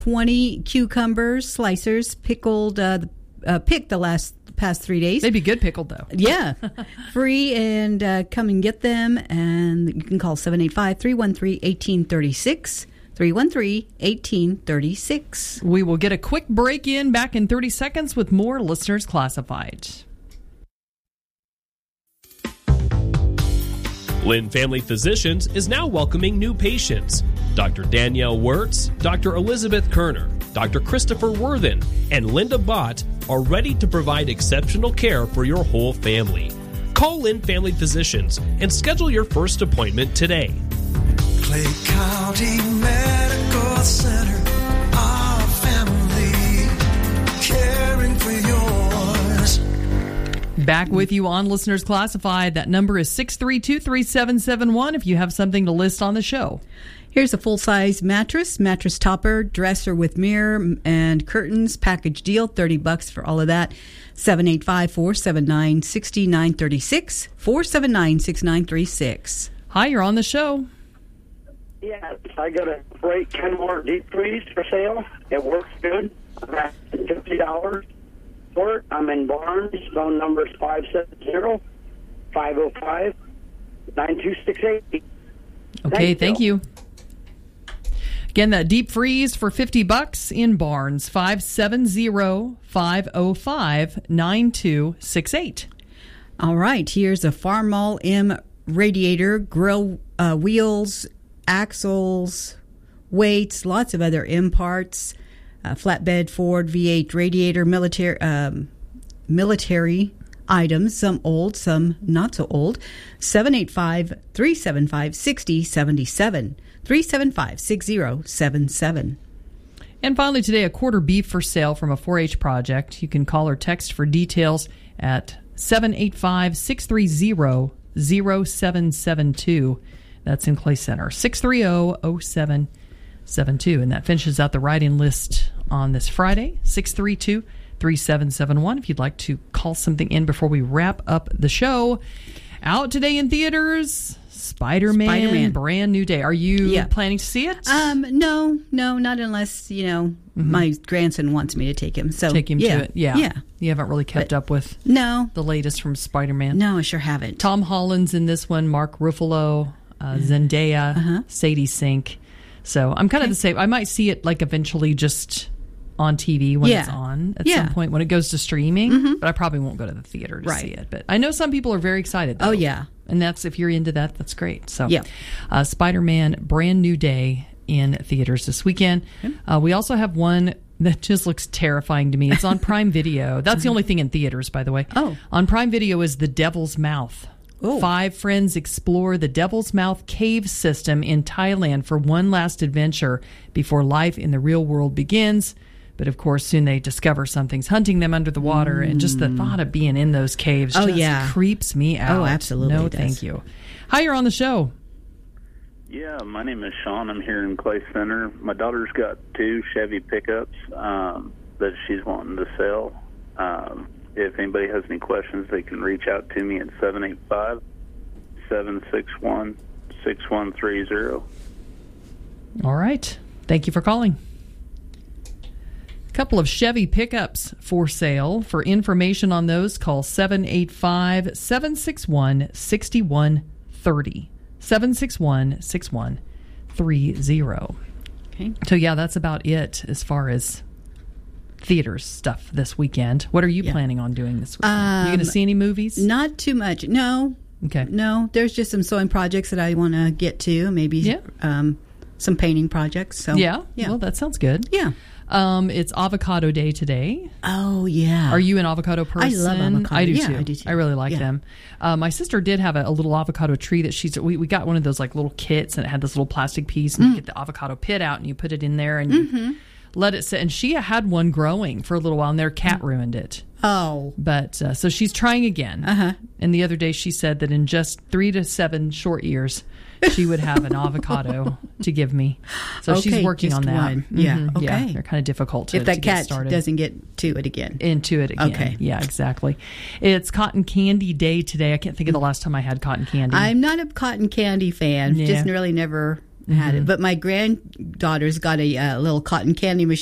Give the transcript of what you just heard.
20 cucumbers, slicers, pickled, picked the past 3 days. They'd be good pickled, though. Yeah. Free, and come and get them. And you can call 785-313-1836. 313-1836. We will get a quick break in back in 30 seconds with more Listeners Classified. Lynn Family Physicians is now welcoming new patients. Dr. Danielle Wirtz, Dr. Elizabeth Kerner, Dr. Christopher Worthen, and Linda Bott are ready to provide exceptional care for your whole family. Call Lynn Family Physicians and schedule your first appointment today. Clay County Medical Center, our family, caring for yours. Back with you on Listeners Classified. That number is 632-3771 if you have something to list on the show. Here's a full-size mattress topper, dresser with mirror and curtains, package deal, $30 for all of that. 785-479-6936, 479-6936. Hi, you're on the show. Yeah, I got a great Kenmore deep freeze for sale. It works good. I got $50 for it. I'm in Barnes. Phone number is 570-505-9268. Okay, thank you. Again, that deep freeze for $50 in Barnes, 570-505-9268. All right, here's a Farmall M radiator, grill wheels, axles, weights, lots of other M parts, flatbed Ford V8 radiator, military items, some old, some not so old. 785-375-6077, 375-6077. And finally today, a quarter beef for sale from a 4-H project. You can call or text for details at 785-630-0772. That's in Clay Center, 630-0772. And that finishes out the write-in list on this Friday, 632-3771. If you'd like to call something in before we wrap up the show. Out today in theaters, Spider-Man, Brand New Day. Are you planning to see it? No, not unless, my grandson wants me to take him. So take him to it. Yeah. You haven't really kept up with the latest from Spider-Man. No, I sure haven't. Tom Holland's in this one, Mark Ruffalo, Zendaya, Sadie Sink. So I'm kind of the same. I might see it eventually just on TV when it's on at some point when it goes to streaming, but I probably won't go to the theater to see it. But I know some people are very excited, though. Oh, yeah. And that's, if you're into that, that's great. So Spider-Man Brand New Day in theaters this weekend. We also have one that just looks terrifying to me. It's on Prime Video. That's the only thing in theaters, by the way. Oh. On Prime Video is The Devil's Mouth. Oh. 5 friends explore the Devil's Mouth cave system in Thailand for one last adventure before life in the real world begins. But, of course, soon they discover something's hunting them under the water, and just the thought of being in those caves creeps me out. Oh, absolutely. No, thank you. Hi, you're on the show. Yeah, my name is Sean. I'm here in Clay Center. My daughter's got 2 Chevy pickups that she's wanting to sell. If anybody has any questions, they can reach out to me at 785-761-6130. All right. Thank you for calling. A couple of Chevy pickups for sale. For information on those, call 785-761-6130. 761-6130. Okay. So, that's about it as far as theaters stuff this weekend. What are you planning on doing this weekend? Are you going to see any movies? Not too much. No. Okay. No, there's just some sewing projects that I want to get to. Maybe some painting projects. So yeah. Well, that sounds good. Yeah. It's Avocado Day today. Oh, yeah. Are you an avocado person? I love avocado. I do, yeah, too. I do too. I really like them. My sister did have a little avocado tree that we got one of those little kits, and it had this little plastic piece, and you get the avocado pit out and you put it in there and you let it sit. And she had one growing for a little while, and their cat ruined it. Oh. But so she's trying again. And the other day she said that in just 3 to 7 short years, she would have an avocado to give me. So she's working on that. One. Yeah. Okay. Yeah, they're kind of difficult to if that get cat started. doesn't get to it again. Into it again. Okay. Yeah, exactly. It's Cotton Candy Day today. I can't think of the last time I had cotton candy. I'm not a cotton candy fan. Yeah. Just really never had it. But my granddaughter's got a little cotton candy machine.